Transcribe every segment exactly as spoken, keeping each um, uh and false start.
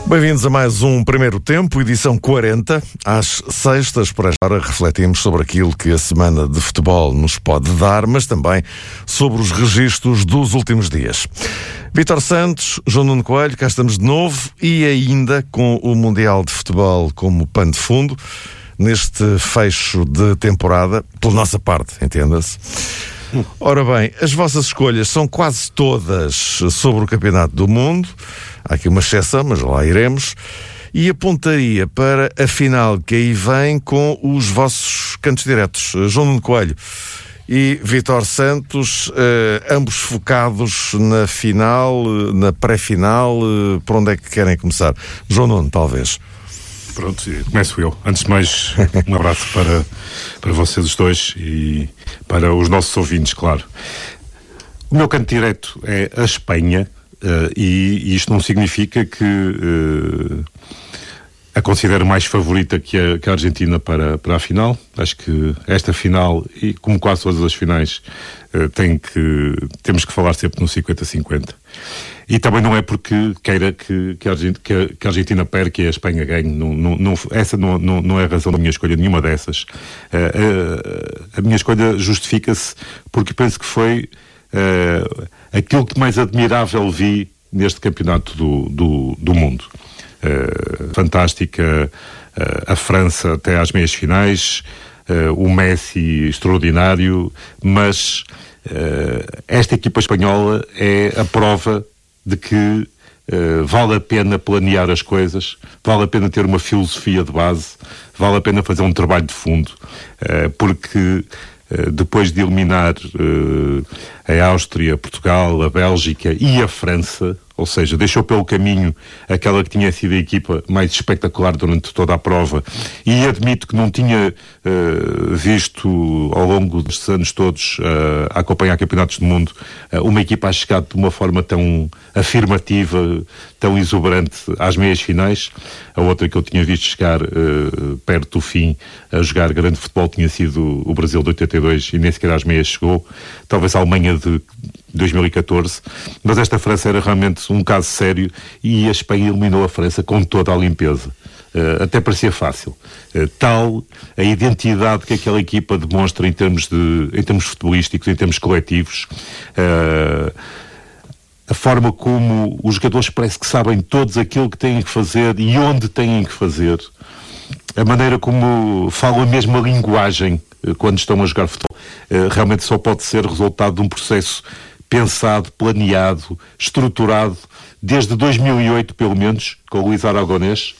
Bem-vindos a mais um Primeiro Tempo, edição quarenta. Às sextas, por esta hora, refletimos sobre aquilo que a semana de futebol nos pode dar, mas também sobre os registros dos últimos dias. Vítor Santos, João Nuno Coelho, cá estamos de novo e ainda com o Mundial de Futebol como pano de fundo, neste fecho de temporada, pela nossa parte, entenda-se. Ora bem, as vossas escolhas são quase todas sobre o Campeonato do Mundo. Há aqui uma exceção, mas lá iremos. E apontaria para a final que aí vem com os vossos cantos diretos. João Nuno Coelho e Vítor Santos, eh, ambos focados na final, na pré-final. Eh, por onde é que querem começar? João Nuno, talvez. Pronto, começo eu. Antes de mais, um abraço para, para vocês os dois e para os nossos ouvintes, claro. O meu canto direto é a Espanha. Uh, e, e isto não significa que uh, a considero mais favorita que a, que a Argentina para, para a final. Acho que esta final, e como quase todas as finais, uh, tem que, temos que falar sempre no cinquenta a cinquenta. E também não é porque queira que, que, a, Argentina, que, a, que a Argentina perca e a Espanha ganhe. Não, não, não, essa não, não, não é a razão da minha escolha, nenhuma dessas. Uh, a, a minha escolha justifica-se porque penso que foi Uh, aquilo que mais admirável vi neste campeonato do, do, do mundo. Uh, fantástica uh, a França até às meias finais, uh, o Messi extraordinário, mas uh, esta equipa espanhola é a prova de que uh, vale a pena planear as coisas, vale a pena ter uma filosofia de base, vale a pena fazer um trabalho de fundo, uh, porque Uh, depois de eliminar uh, a Áustria, Portugal, a Bélgica e a França, ou seja, deixou pelo caminho aquela que tinha sido a equipa mais espetacular durante toda a prova, e admito que não tinha uh, visto ao longo destes anos todos uh, a acompanhar campeonatos do mundo uh, uma equipa a chegar de uma forma tão afirmativa, tão exuberante às meias finais. A outra que eu tinha visto chegar uh, perto do fim a jogar grande futebol tinha sido o Brasil de oitenta e dois e nem sequer às meias chegou, talvez a Alemanha de dois mil e catorze, mas esta França era realmente um caso sério e a Espanha eliminou a França com toda a limpeza. Uh, até parecia fácil. Uh, tal a identidade que aquela equipa demonstra em termos, de, em termos futebolísticos, em termos coletivos, uh, a forma como os jogadores parece que sabem todos aquilo que têm que fazer e onde têm que fazer, a maneira como falam a mesma linguagem uh, quando estão a jogar futebol, uh, realmente só pode ser resultado de um processo pensado, planeado, estruturado, desde dois mil e oito, pelo menos, com o Luís Aragonés.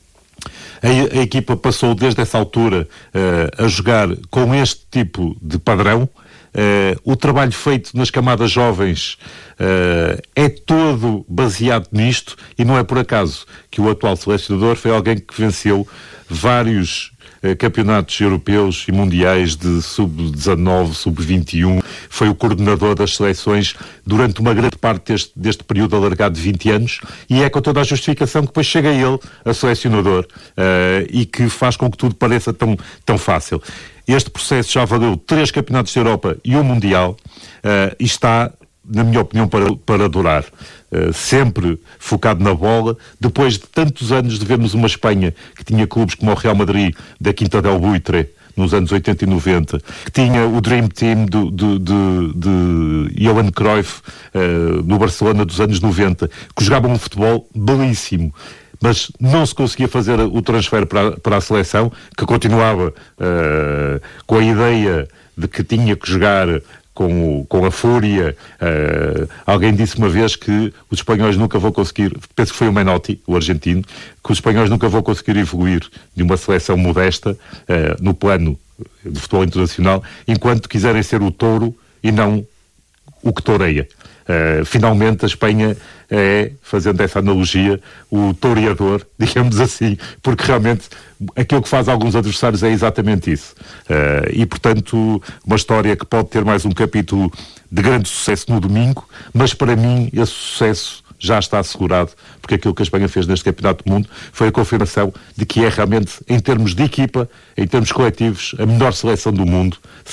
A, a equipa passou, desde essa altura, uh, a jogar com este tipo de padrão. Uh, o trabalho feito nas camadas jovens uh, é todo baseado nisto, e não é por acaso que o atual selecionador foi alguém que venceu vários campeonatos europeus e mundiais de sub dezanove, sub vinte e um, foi o coordenador das seleções durante uma grande parte deste, deste período alargado de vinte anos, e é com toda a justificação que depois chega ele, a selecionador, uh, e que faz com que tudo pareça tão, tão fácil. Este processo já valeu três campeonatos de Europa e um mundial, uh, e está, na minha opinião, para, para durar. Uh, sempre focado na bola, depois de tantos anos de vermos uma Espanha que tinha clubes como o Real Madrid, da Quinta del Buitre, nos anos oitenta e noventa, que tinha o Dream Team do, do, de, de Johan Cruyff uh, no Barcelona dos anos noventa, que jogavam um futebol belíssimo, mas não se conseguia fazer o transfer para, para a seleção, que continuava uh, com a ideia de que tinha que jogar Com, o, com a fúria. Uh, alguém disse uma vez que os espanhóis nunca vão conseguir, penso que foi o Menotti, o argentino, que os espanhóis nunca vão conseguir evoluir de uma seleção modesta uh, no plano de futebol internacional, enquanto quiserem ser o touro e não o que toureia. Uh, finalmente a Espanha é, fazendo essa analogia, o toureador, digamos assim, porque realmente aquilo que faz alguns adversários é exatamente isso. Uh, e, portanto, uma história que pode ter mais um capítulo de grande sucesso no domingo, mas para mim esse sucesso já está assegurado, porque aquilo que a Espanha fez neste Campeonato do Mundo foi a confirmação de que é realmente, em termos de equipa, em termos coletivos, a melhor seleção do mundo, sem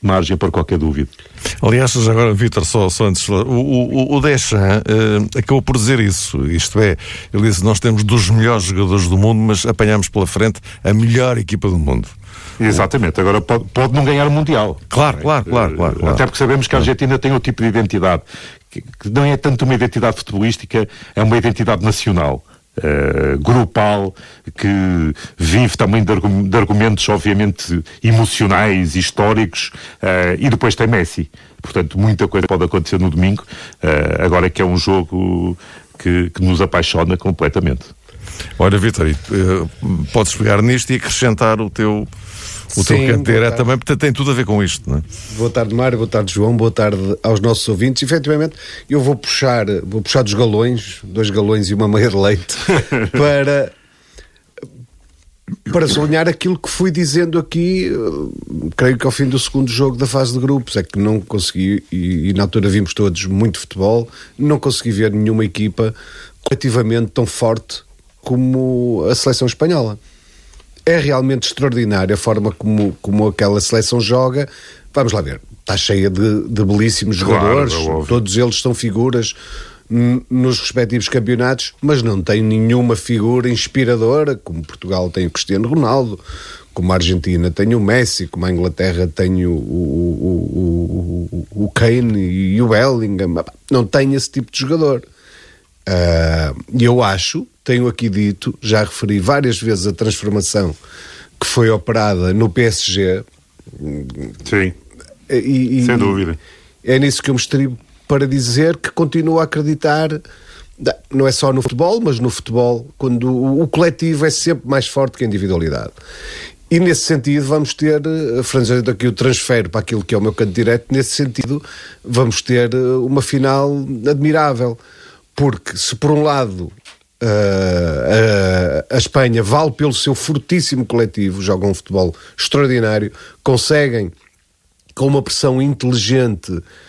margem para qualquer dúvida. Aliás, já agora, Vítor, só, só antes, o, o, o Deschamps uh, acabou por dizer isso, isto é, ele disse, nós temos dos melhores jogadores do mundo, mas apanhamos pela frente a melhor equipa do mundo. Exatamente, agora pode, pode não ganhar o Mundial. Claro, claro, claro, claro, claro. Até porque sabemos que a Argentina tem outro tipo de identidade, que, que não é tanto uma identidade futebolística, é uma identidade nacional. Uh, grupal, que vive também de, argu- de argumentos obviamente emocionais, históricos, uh, e depois tem Messi, portanto muita coisa pode acontecer no domingo, uh, agora que é um jogo que, que nos apaixona completamente. Olha, Vítor, uh, podes pegar nisto e acrescentar o teu o Sim, teu canto direto também, porque tem tudo a ver com isto, não é? Boa tarde, Mário, boa tarde, João, boa tarde aos nossos ouvintes. Efetivamente, eu vou puxar, vou puxar dos galões, dois galões e uma meia de leite, para, para sublinhar aquilo que fui dizendo aqui, creio que ao fim do segundo jogo da fase de grupos, é que não consegui, e, e na altura vimos todos muito futebol, não consegui ver nenhuma equipa coletivamente tão forte como a seleção espanhola. É realmente extraordinária a forma como, como aquela seleção joga. Vamos lá ver, está cheia de, de belíssimos Claro, jogadores, é todos eles são figuras n- nos respectivos campeonatos, mas não tem nenhuma figura inspiradora, como Portugal tem o Cristiano Ronaldo, como a Argentina tem o Messi, como a Inglaterra tem o, o, o, o, o Kane e o Bellingham. Não tem esse tipo de jogador. E uh, eu acho, tenho aqui dito, já referi várias vezes a transformação que foi operada no P S G. Sim, e, e, sem dúvida. É nisso que eu me estribo para dizer que continuo a acreditar, não é só no futebol, mas no futebol, quando o, o coletivo é sempre mais forte que a individualidade. E nesse sentido vamos ter, franzendo aqui o transfero para aquilo que é o meu canto direto, nesse sentido vamos ter uma final admirável. Porque se por um lado uh, uh, a Espanha vale pelo seu fortíssimo coletivo, jogam um futebol extraordinário, conseguem com uma pressão inteligente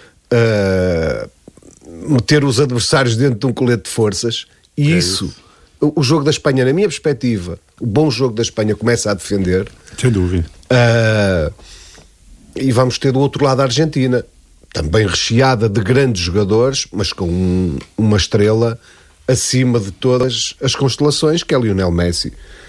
uh, meter os adversários dentro de um colete de forças, e é isso, isso, o jogo da Espanha, na minha perspectiva, o bom jogo da Espanha começa a defender. Sem dúvida. Uh, e vamos ter do outro lado a Argentina, também recheada de grandes jogadores, mas com um, uma estrela acima de todas as constelações, que é Lionel Messi,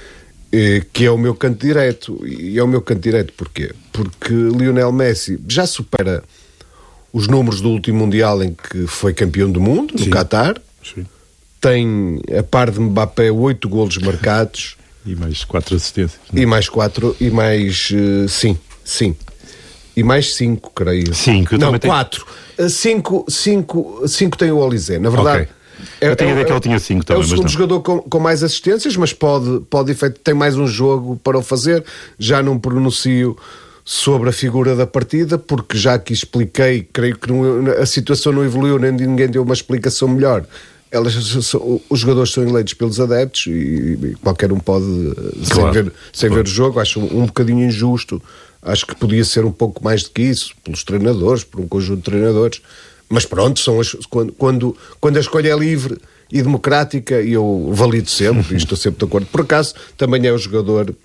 eh, que é o meu canto direto. E é o meu canto direto porquê? Porque Lionel Messi já supera os números do último Mundial em que foi campeão do mundo, no Sim. Qatar. Sim. Tem, a par de Mbappé, oito golos marcados. E mais quatro assistências. Não? E mais quatro, e mais... Uh, sim, sim. E mais cinco, creio. Cinco, eu não, tenho... quatro. Cinco, cinco, cinco tem o Olise, na verdade. Okay. É, eu tenho a ideia é, que ele tinha cinco também. É o segundo jogador com, com mais assistências, mas pode, pode efeito, tem mais um jogo para o fazer. Já não pronuncio sobre a figura da partida, porque já que expliquei, creio que não, a situação não evoluiu, nem ninguém deu uma explicação melhor. Elas, os jogadores são eleitos pelos adeptos e, e qualquer um pode, claro, sem, ver, sem claro. ver o jogo, acho um, um bocadinho injusto. Acho que podia ser um pouco mais do que isso, pelos treinadores, por um conjunto de treinadores. Mas pronto, são as, quando, quando, quando a escolha é livre e democrática, e eu valido sempre, e estou sempre de acordo. Por acaso, também é o jogador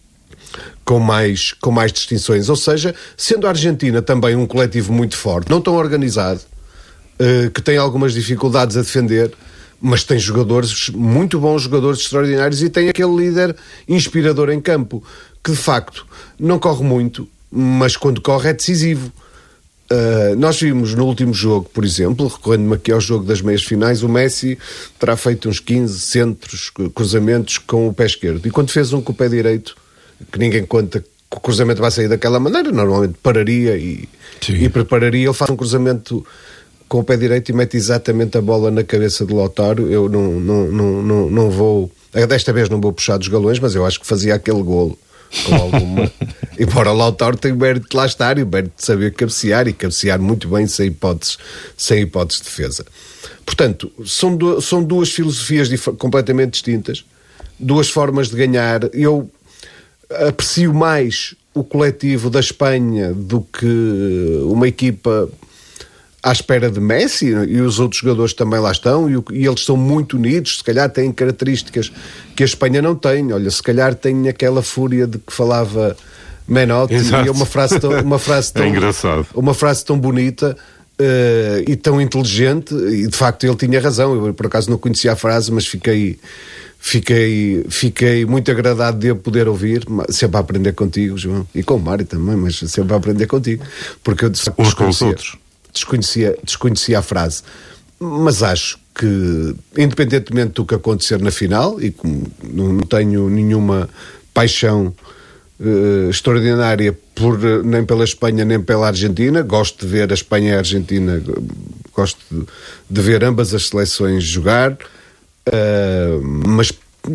com mais, com mais distinções. Ou seja, sendo a Argentina também um coletivo muito forte, não tão organizado, uh, que tem algumas dificuldades a defender, mas tem jogadores, muito bons jogadores extraordinários, e tem aquele líder inspirador em campo, que de facto não corre muito, mas quando corre é decisivo. Uh, nós vimos no último jogo, por exemplo, recorrendo-me aqui ao jogo das meias finais, o Messi terá feito uns quinze centros, cruzamentos com o pé esquerdo, e quando fez um com o pé direito, que ninguém conta que o cruzamento vai sair daquela maneira, normalmente pararia e, e prepararia, ele faz um cruzamento com o pé direito e mete exatamente a bola na cabeça de Lautaro. Eu não, não, não, não, não vou, desta vez não vou puxar dos galões, mas eu acho que fazia aquele golo com alguma... Embora o Lautaro tenha o mérito de lá estar e o mérito de saber cabecear, e cabecear muito bem, sem hipóteses, sem hipóteses de defesa. Portanto, são, du- são duas filosofias dif- completamente distintas, duas formas de ganhar. Eu aprecio mais o coletivo da Espanha do que uma equipa à espera de Messi, e os outros jogadores também lá estão, e, o, e eles são muito unidos, se calhar têm características que a Espanha não tem. Olha, se calhar tem aquela fúria de que falava Menotti, Exato. e uma frase tão, uma frase tão, é engraçado. Uma frase tão bonita uh, e tão inteligente, e de facto ele tinha razão. Eu por acaso não conhecia a frase, mas fiquei, fiquei, fiquei muito agradado de a poder ouvir, sempre a aprender contigo, João, e com o Mário também, mas sempre a aprender contigo, porque eu de facto, uns com os outros. Desconhecia, desconhecia a frase. Mas acho que, independentemente do que acontecer na final, e como não tenho nenhuma paixão uh, extraordinária por, nem pela Espanha nem pela Argentina, gosto de ver a Espanha e a Argentina, gosto de, de ver ambas as seleções jogar, uh, mas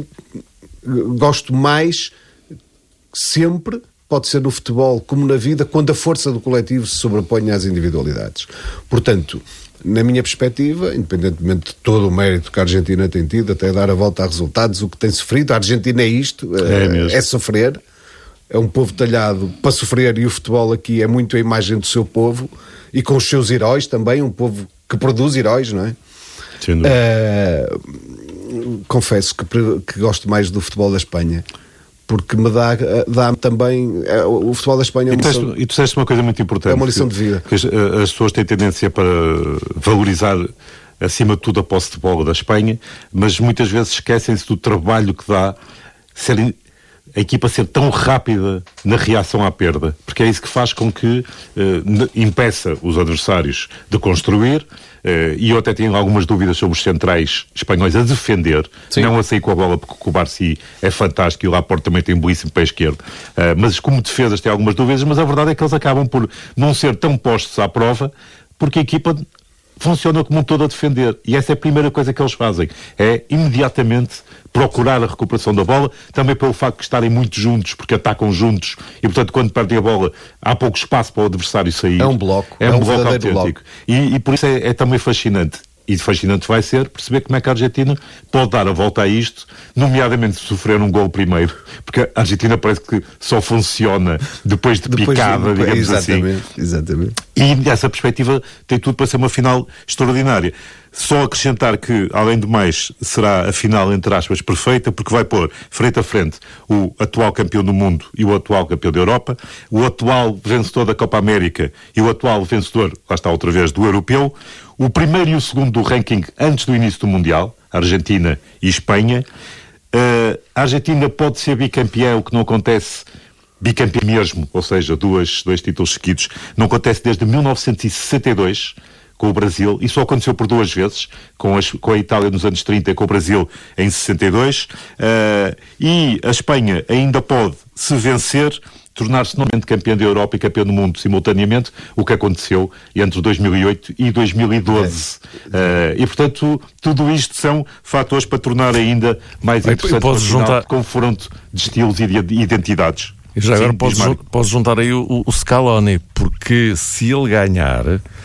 gosto mais sempre, pode ser no futebol como na vida, quando a força do coletivo se sobrepõe às individualidades. Portanto, na minha perspectiva, independentemente de todo o mérito que a Argentina tem tido, até dar a volta a resultados, o que tem sofrido, a Argentina é isto, é, é sofrer, é um povo talhado para sofrer, e o futebol aqui é muito a imagem do seu povo, e com os seus heróis também, um povo que produz heróis, não é? Sim, uh, confesso que, que gosto mais do futebol da Espanha, porque me dá, dá também o futebol da Espanha é uma e, tu lição, e tu disseste uma coisa muito importante, é uma lição de vida, que as, as pessoas têm tendência para valorizar acima de tudo a posse de bola da Espanha, mas muitas vezes esquecem-se do trabalho que dá ser, a equipa ser tão rápida na reação à perda, porque é isso que faz com que eh, impeça os adversários de construir. Uh, e eu até tenho algumas dúvidas sobre os centrais espanhóis a defender, Sim. não a sair com a bola, porque o Barci é fantástico e o Laporte também tem um belíssimo pé esquerdo, uh, mas como defesas tem algumas dúvidas, mas a verdade é que eles acabam por não ser tão postos à prova, porque a equipa funciona como um todo a defender, e essa é a primeira coisa que eles fazem, é imediatamente procurar a recuperação da bola, também pelo facto de estarem muito juntos, porque atacam juntos, e portanto quando perdem a bola há pouco espaço para o adversário sair. É um bloco. É, é um, um bloco autêntico. Bloco. E, e por isso é, é também fascinante. E fascinante vai ser perceber como é que a Argentina pode dar a volta a isto, nomeadamente se sofrer um gol primeiro, porque a Argentina parece que só funciona depois de depois picada, de, digamos exatamente, assim. Exatamente. E nessa perspectiva tem tudo para ser uma final extraordinária. Só acrescentar que, além de mais, será a final, entre aspas, perfeita, porque vai pôr frente a frente o atual campeão do mundo e o atual campeão da Europa, o atual vencedor da Copa América e o atual vencedor, lá está outra vez, do Europeu, o primeiro e o segundo do ranking antes do início do Mundial, Argentina e Espanha. Uh, a Argentina pode ser bicampeã, o que não acontece, bicampeã mesmo, ou seja, duas, dois títulos seguidos, não acontece desde mil novecentos e sessenta e dois, com o Brasil, e só aconteceu por duas vezes, com, as, com a Itália nos anos trinta e com o Brasil em sessenta e dois, uh, e a Espanha ainda pode, se vencer, tornar-se novamente campeã da Europa e campeã do mundo simultaneamente, o que aconteceu entre dois mil e oito e dois mil e doze. É. Uh, e, portanto, tudo isto são fatores para tornar ainda mais interessante o juntar... confronto de estilos e de identidades. E já Sim, agora podes, jun- podes juntar aí o, o Scaloni, porque se ele ganhar,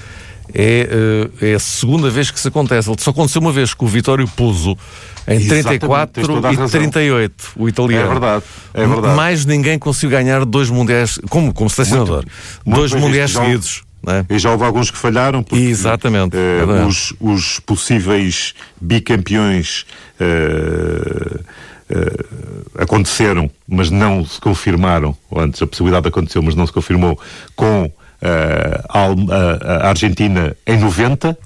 é, uh, é a segunda vez que isso acontece. Ele só aconteceu uma vez com o Vitório Puzo, em trinta e quatro e trinta e oito, o italiano. É verdade, é verdade. Mais ninguém conseguiu ganhar dois mundiais, como, como selecionador, muito, dois muito mundiais já, seguidos. Né? E já houve alguns que falharam, porque Exatamente. Uh, os, os possíveis bicampeões uh, uh, aconteceram, mas não se confirmaram, ou antes a possibilidade aconteceu, mas não se confirmou, com uh, a, a, a Argentina em noventa,